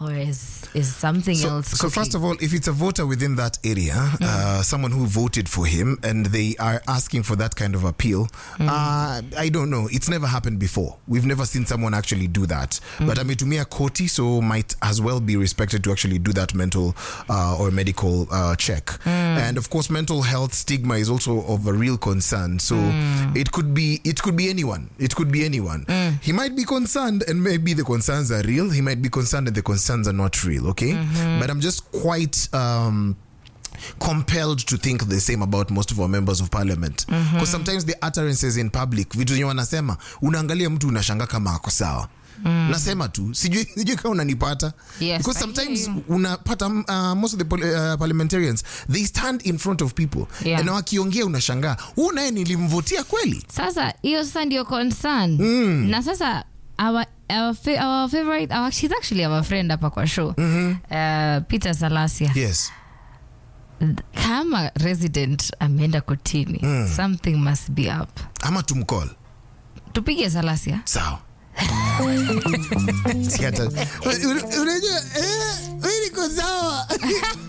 or is something else So cooking? first of all, if it's a voter within that area, someone who voted for him, and they are asking for that kind of appeal, I don't know. It's never happened before. We've never seen someone actually do that. But ametumia koti, so might as well be respected to actually do that mental or medical check. And of course, mental health stigma is also of a real concern. So it could be anyone. It could be anyone. He might be concerned, and maybe the concerns are real. He might be concerned and the concerns are not real, okay? But I'm just quite compelled to think the same about most of our members of parliament, because sometimes the utterances in public, vitu zenye wanasema, unaangalia mtu unashanga kama ako sawa. Nasema tu sijui kama unanipata. Yes, because sometimes unapata most of the parliamentarians, they stand in front of people, and wakiongea unashangaa, huyu naye nilimvotia kweli. Sasa hiyo sasa ndio concern. Na sasa our favorite, she's actually our friend hapa kwa show, Peter Salasia. Yes. Kama resident ameenda kotini, something must be up. Ama tumcall. Tupige Salasia. Sawa. Unajua, niko sawa.